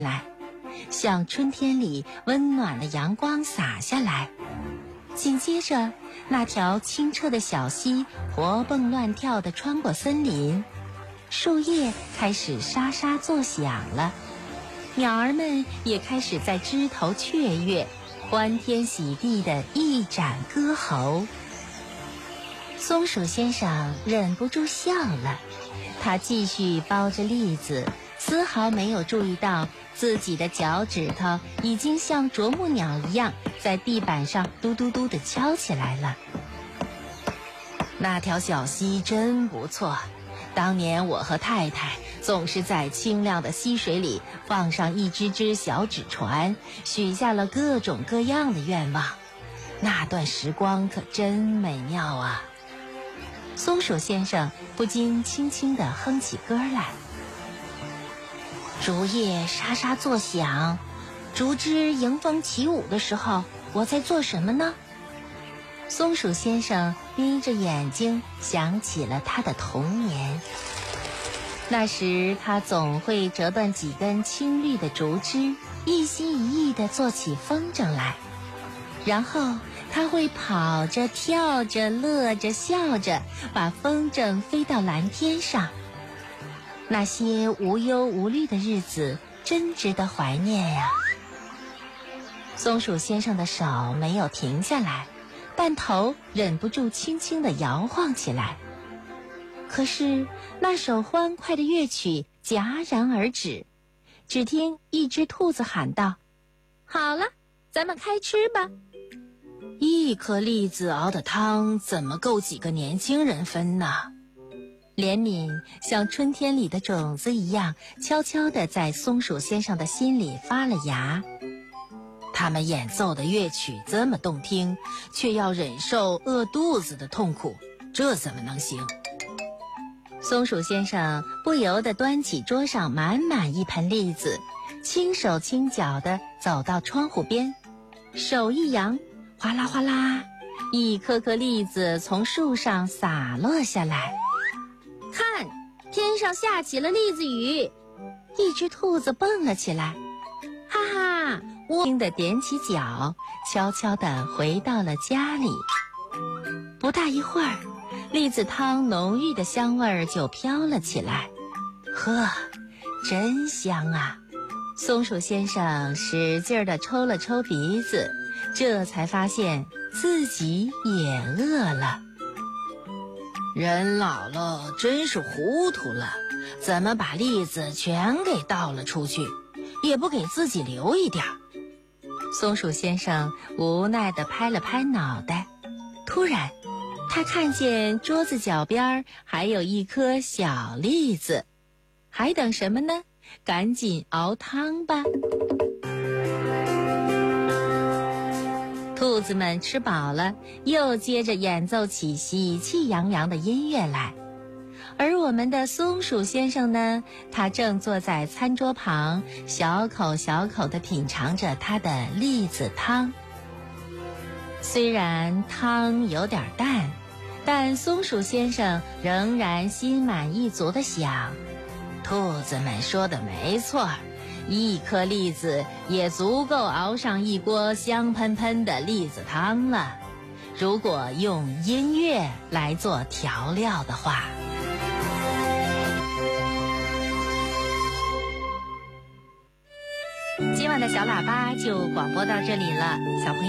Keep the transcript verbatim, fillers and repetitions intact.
来，像春天里温暖的阳光洒下来。紧接着，那条清澈的小溪活蹦乱跳地穿过森林，树叶开始沙沙作响了，鸟儿们也开始在枝头雀跃，欢天喜地地一展歌喉。松鼠先生忍不住笑了，他继续剥着栗子，丝毫没有注意到自己的脚趾头已经像啄木鸟一样在地板上嘟嘟嘟地敲起来了。那条小溪真不错，当年我和太太总是在清亮的溪水里放上一只只小纸船，许下了各种各样的愿望，那段时光可真美妙啊。松鼠先生不禁轻轻地哼起歌来。竹叶沙沙作响，竹枝迎风起舞的时候，我在做什么呢？松鼠先生眯着眼睛想起了他的童年。那时他总会折断几根青绿的竹枝，一心一意地做起风筝来，然后他会跑着跳着乐着笑着，把风筝飞到蓝天上。那些无忧无虑的日子真值得怀念呀。松鼠先生的手没有停下来，但头忍不住轻轻地摇晃起来。可是那首欢快的乐曲戛然而止，只听一只兔子喊道：好了，咱们开吃吧。一颗栗子熬的汤怎么够几个年轻人分呢？怜悯像春天里的种子一样，悄悄地在松鼠先生的心里发了芽。他们演奏的乐曲这么动听，却要忍受饿肚子的痛苦，这怎么能行？松鼠先生不由得端起桌上满满一盆栗子，轻手轻脚地走到窗户边，手一扬，哗啦哗啦，一颗颗栗子从树上洒落下来。看，天上下起了栗子雨！一只兔子蹦了起来，哈哈，我轻地踮起脚，悄悄地回到了家里。不大一会儿，栗子汤浓郁的香味儿就飘了起来。呵，真香啊！松鼠先生使劲地抽了抽鼻子，这才发现自己也饿了。人老了真是糊涂了，怎么把栗子全给倒了出去，也不给自己留一点。松鼠先生无奈地拍了拍脑袋，突然他看见桌子脚边还有一颗小栗子，还等什么呢？赶紧熬汤吧。兔子们吃饱了，又接着演奏起喜气洋洋的音乐来。而我们的松鼠先生呢，他正坐在餐桌旁，小口小口地品尝着他的栗子汤。虽然汤有点淡，但松鼠先生仍然心满意足地想，兔子们说的没错，一颗栗子也足够熬上一锅香喷喷的栗子汤了，如果用音乐来做调料的话。今晚的小喇叭就广播到这里了，小朋友